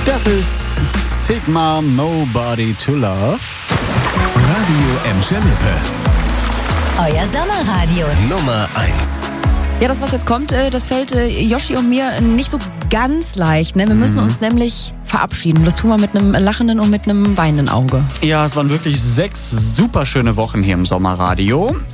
Das ist Sigma Nobody to Love. Radio Emscher Lippe. Euer Sommerradio. Nummer 1. Ja, das, was jetzt kommt, das fällt Yoshi und mir nicht so ganz leicht. Ne? Wir müssen uns nämlich verabschieden. Das tun wir mit einem lachenden und mit einem weinenden Auge. Ja, es waren wirklich 6 super schöne Wochen hier im Sommerradio.